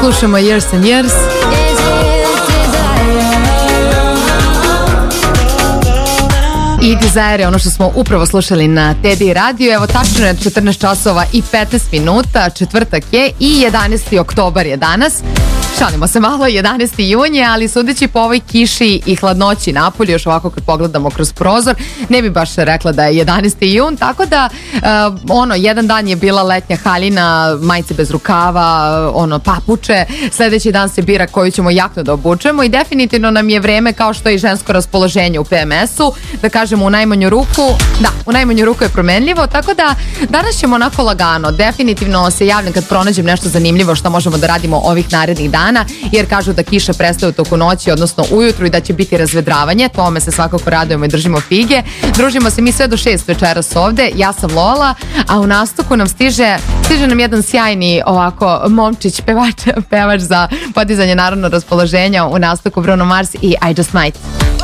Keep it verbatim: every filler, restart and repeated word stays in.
Slušamo Years and Years. I Desire je ono što smo upravo slušali na Teddy radio. Evo, tačno je četrnaest časova i petnaest minuta, četvrtak je i jedanaesti oktobar je danas. Šalimo se malo, jedanaesti jun je, ali sudeći po ovoj kiši i hladnoći napolju, još ovako kad pogledamo kroz prozor, ne bi baš rekla da je jedanaesti jun, tako da uh, ono, jedan dan je bila letnja haljina, majice bez rukava, ono, papuče, sledeći dan se bira koju ćemo jaknu da obučemo i definitivno nam je vreme, kao što je i žensko raspoloženje u P M S-u, da kažemo u najmanju ruku, da, u najmanju ruku je promenljivo, tako da danas ćemo onako lagano, definitivno se javljam kad pronađem nešto zanimljivo što možemo da radimo ovih narednih dana, jer kažu da kiša prestaje u toku noći, odnosno ujutru, i da će biti razvedravanje. Tome se svakako radujemo i držimo fige. Družimo se mi sve do šest večeras ovde. Ja sam Lola, a u nastupu nam stiže stiže nam jedan sjajni ovako momčić, pevač, pevač za podizanje narodnog raspoloženja u nastupu, Bruno Mars i I Just Might.